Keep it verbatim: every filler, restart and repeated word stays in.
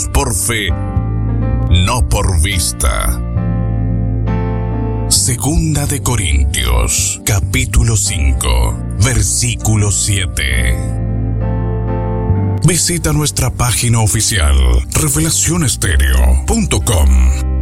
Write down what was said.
por fe, no por vista. Segunda de Corintios, capítulo cinco, versículo siete. Visita nuestra página oficial revelación estéreo punto com.